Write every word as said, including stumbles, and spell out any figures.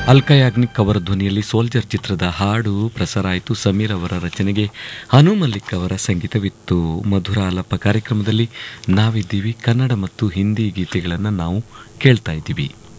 ಅಲ್ಕಾ ಯಾಗ್ನಿಕ್ ಅವರ ಧ್ವನಿಯಲ್ಲಿ ಸೋಲ್ಜರ್ ಚಿತ್ರದ ಹಾಡು ಪ್ರಸಾರ ಆಯಿತು. ಸಮೀರ್ ಅವರ ರಚನೆಗೆ ಅನು ಮಲ್ಲಿಕ್ ಅವರ ಸಂಗೀತವಿತ್ತು. ಮಧುರ ಆಲಪ ಕಾರ್ಯಕ್ರಮದಲ್ಲಿ ನಾವಿದ್ದೀವಿ. ಕನ್ನಡ ಮತ್ತು ಹಿಂದಿ ಗೀತೆಗಳನ್ನು ನಾವು ಕೇಳ್ತಾ ಇದ್ದೀವಿ.